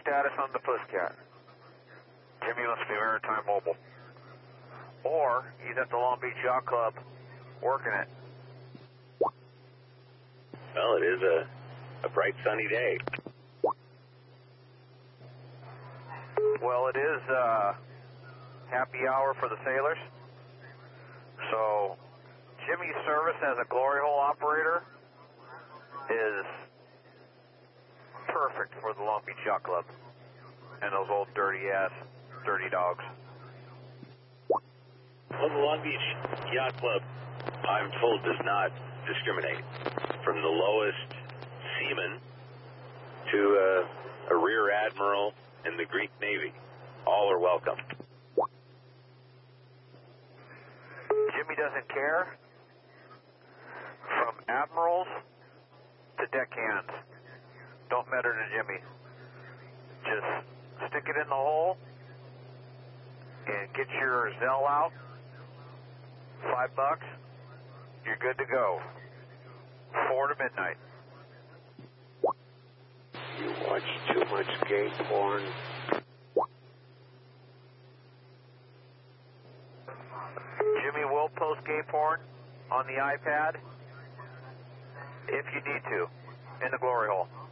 status on the Pussycat? Jimmy must be Maritime Mobile. Or he's at the Long Beach Yacht Club working it. Well, it is a bright sunny day. Well, it is happy hour for the sailors. So Jimmy's service as a glory hole operator is perfect for the Long Beach Yacht Club and those old dirty dogs. Well, the Long Beach Yacht Club, I'm told, does not discriminate. From the lowest seaman to a rear admiral in the Greek Navy. All are welcome. Jimmy doesn't care. From admirals to deckhands. Don't matter to Jimmy. Just stick it in the hole and get your Zelle out. $5. You're good to go. 4 to midnight. You watch too much gay porn. Jimmy will post gay porn on the iPad if you need to in the glory hole.